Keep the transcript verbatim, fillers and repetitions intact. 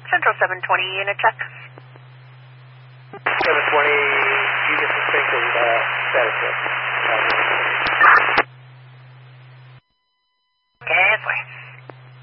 Central seven twenty unit check. seven twenty, unit to Springfield, uh, status check. Gateway.